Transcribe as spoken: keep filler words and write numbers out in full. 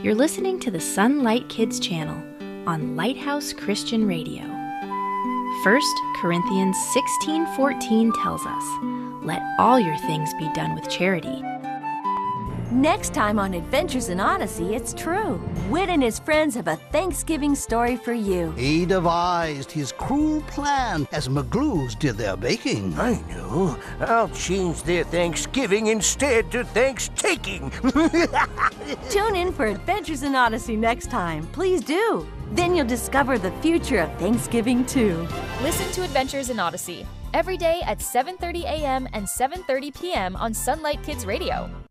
You're listening to the Sunlight Kids channel on Lighthouse Christian Radio. First Corinthians sixteen fourteen tells us, "Let all your things be done with charity." Next time on Adventures in Odyssey, it's true. Wit and his friends have a Thanksgiving story for you. He devised his cruel plan as McGlues did their baking. I know. I'll change their Thanksgiving instead to thanks-taking. Tune in for Adventures in Odyssey next time. Please do. Then you'll discover the future of Thanksgiving, too. Listen to Adventures in Odyssey every day at seven thirty a.m. and seven thirty p.m. on Sunlight Kids Radio.